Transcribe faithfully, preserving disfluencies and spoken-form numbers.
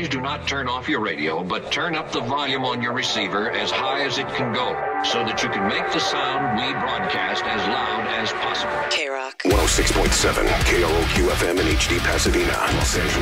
do not turn off your radio, but turn up the volume on your receiver as high as it can go, so that you can make the sound we broadcast as loud as possible. K-Rock. one oh six point seven K R O Q F M in H D Pasadena, Los Angeles.